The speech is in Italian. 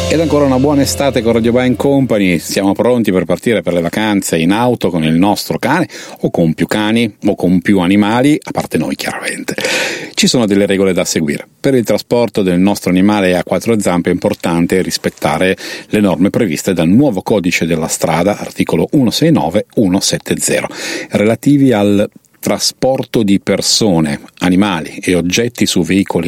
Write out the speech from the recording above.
Ed ancora una buona estate con Radio Bike Company. Siamo pronti per partire per le vacanze in auto con il nostro cane o con più cani o con più animali, a parte noi chiaramente. Ci sono delle regole da seguire. Per il trasporto del nostro animale a quattro zampe è importante rispettare le norme previste dal nuovo codice della strada, articolo 169-170, relativi al trasporto di persone, animali e oggetti su veicoli